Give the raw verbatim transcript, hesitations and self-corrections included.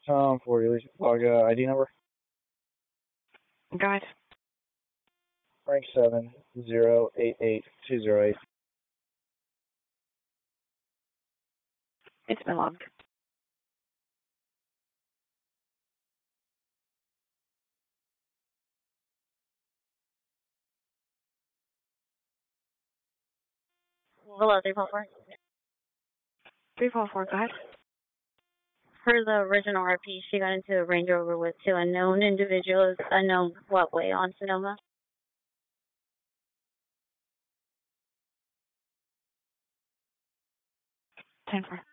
Tom for your log uh, I D number. Go ahead. Frank seven zero eight eight two zero eight. It's been logged. Hello, three four four. three four four, go ahead. Per the original R P, she got into a Range Rover with two unknown individuals, unknown what way, on Sonoma? ten four.